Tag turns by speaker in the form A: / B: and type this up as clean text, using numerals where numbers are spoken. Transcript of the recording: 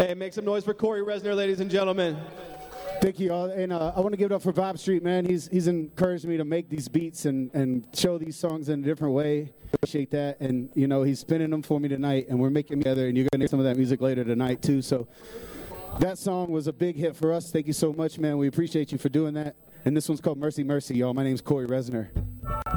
A: Hey, make some noise for Corey Resner, ladies and gentlemen.
B: Thank you all, and I want to give it up for Bob Street, man. He's encouraged me to make these beats and show these songs in a different way. Appreciate that, and you know he's spinning them for me tonight, and we're making them together, and you're gonna hear some of that music later tonight too. So that song was a big hit for us. Thank you so much, man. We appreciate you for doing that. And this one's called Mercy Mercy, y'all. My name's Corey Resner.